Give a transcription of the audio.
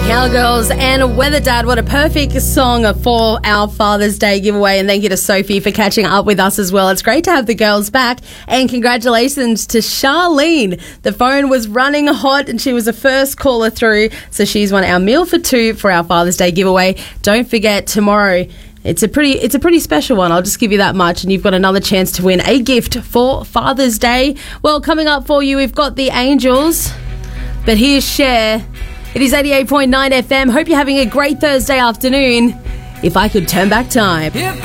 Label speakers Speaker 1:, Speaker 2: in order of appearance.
Speaker 1: Cowgirls and Weather Dad. What a perfect song for our Father's Day giveaway. And thank you to Sophie for catching up with us as well. It's great to have the girls back. And congratulations to Charlene. The phone was running hot and she was the first caller through. So she's won our meal for two for our Father's Day giveaway. Don't forget, tomorrow it's a pretty special one. I'll just give you that much. And you've got another chance to win a gift for Father's Day. Well, coming up for you, we've got the Angels. But here's Cher. It is 88.9 FM. Hope you're having a great Thursday afternoon. If I could turn back time.